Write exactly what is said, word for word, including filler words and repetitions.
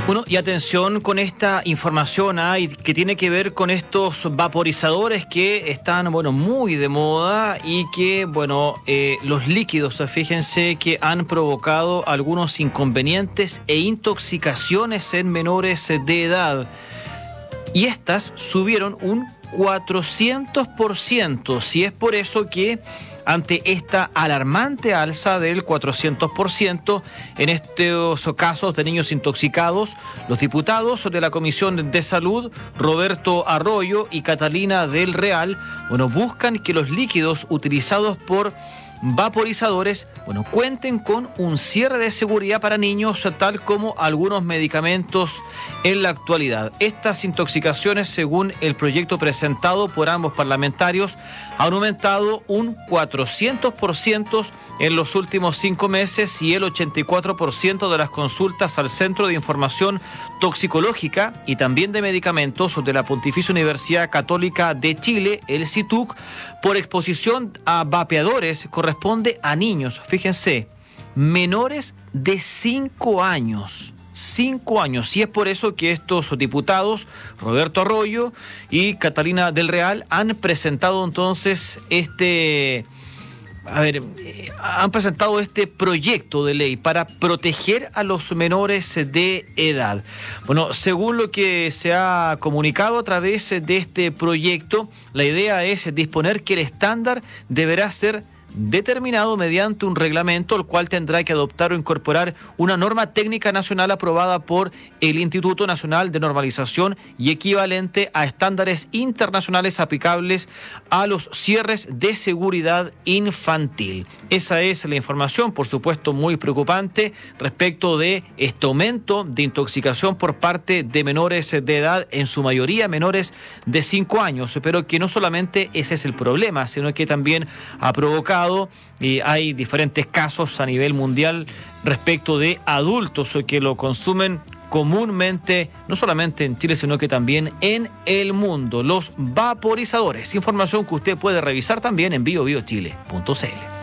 Bueno, y atención con esta información ¿ah? y que tiene que ver con estos vaporizadores que están, bueno, muy de moda y que, bueno, eh, los líquidos, fíjense que han provocado algunos inconvenientes e intoxicaciones en menores de edad. Y estas subieron un cuatrocientos por ciento, si es por eso que ante esta alarmante alza del cuatrocientos por ciento en estos casos de niños intoxicados, los diputados de la Comisión de Salud, Roberto Arroyo y Catalina del Real, bueno, buscan que los líquidos utilizados por vaporizadores, bueno, cuenten con un cierre de seguridad para niños, tal como algunos medicamentos en la actualidad. Estas intoxicaciones, según el proyecto presentado por ambos parlamentarios, han aumentado un cuatrocientos por ciento en los últimos cinco meses y el ochenta y cuatro por ciento de las consultas al Centro de Información Toxicológica y también de Medicamentos de la Pontificia Universidad Católica de Chile, el C I T U C, por exposición a vapeadores corresponde a niños, fíjense, menores de cinco años. Cinco años. Y es por eso que estos diputados, Roberto Arroyo y Catalina del Real, han presentado entonces este... A ver, eh, han presentado este proyecto de ley para proteger a los menores de edad. Bueno, según lo que se ha comunicado a través de este proyecto, la idea es disponer que el estándar deberá ser determinado mediante un reglamento, el cual tendrá que adoptar o incorporar una norma técnica nacional aprobada por el Instituto Nacional de Normalización y equivalente a estándares internacionales aplicables a los cierres de seguridad infantil. Esa es la información, por supuesto, muy preocupante respecto de este aumento de intoxicación por parte de menores de edad, en su mayoría menores de cinco años, pero que no solamente ese es el problema, sino que también ha provocado y hay diferentes casos a nivel mundial respecto de adultos que lo consumen comúnmente, no solamente en Chile, sino que también en el mundo. Los vaporizadores, información que usted puede revisar también en bio bio chile punto c l.